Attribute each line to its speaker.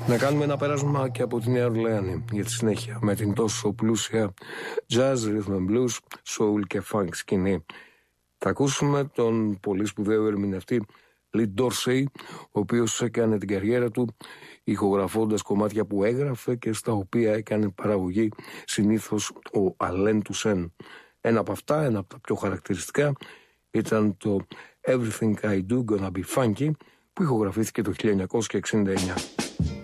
Speaker 1: Να κάνουμε ένα πέρασμα και από τη Νέα Ορλεάνη για τη συνέχεια με την τόσο πλούσια jazz, rhythm and blues, soul και funk σκηνή. Θα ακούσουμε τον πολύ σπουδαίο ερμηνευτή Lee Dorsey, ο οποίος έκανε την καριέρα του ηχογραφώντας κομμάτια που έγραφε και στα οποία έκανε παραγωγή συνήθως ο Alain Toussaint. Ένα από αυτά, ένα από τα πιο χαρακτηριστικά, ήταν το Everything I Do Gonna Be Funky, που ηχογραφήθηκε το 1969.